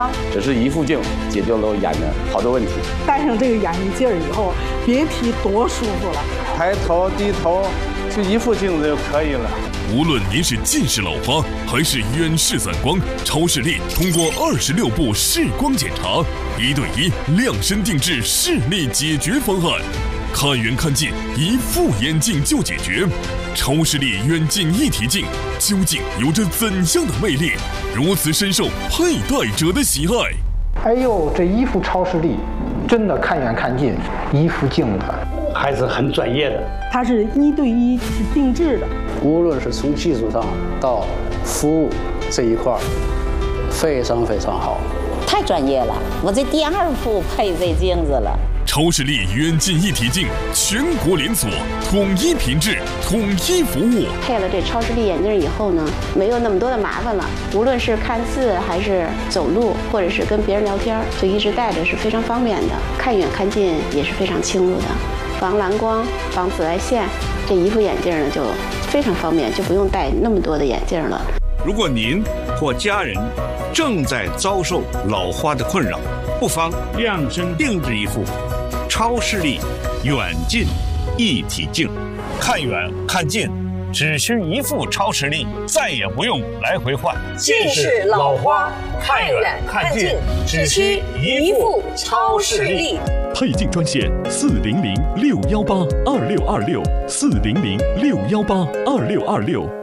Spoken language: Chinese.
只是一副镜解决了我眼的好多问题。 戴上这个眼镜以后，别提多舒服了。 抬头低头，就一副镜子就可以了。 无论您是近视老花还是远视散光，超视力通过26步视光检查，1对1量身定制视力解决方案，看远看近，一副眼镜就解决。超视力远近一体镜究竟有着怎样的魅力，如此深受佩戴者的喜爱？ 哎呦，这一副超视力，真的看远看近，一副镜子， 还是很专业的。 它是1对1是定制的， 无论是从技术上到服务这一块，非常非常好， 太专业了。我这第2副配这镜子了。 超视力远近一体镜，全国连锁，统一品质，统一服务。 配了这超视力眼镜以后呢，没有那么多的麻烦了。无论是看字还是走路，或者是跟别人聊天，就一直戴着是非常方便的。看远看近也是非常清楚的，防蓝光、防紫外线。这一副眼镜呢就非常方便，就不用戴那么多的眼镜了。 如果您或家人正在遭受老花的困扰，不妨量身定制一副超视力远近一体镜，看远看近只需一副超视力，再也不用来回换。 近视老花，看远看近只需一副超视力。 配镜专线400-618-2626，400-618-2626。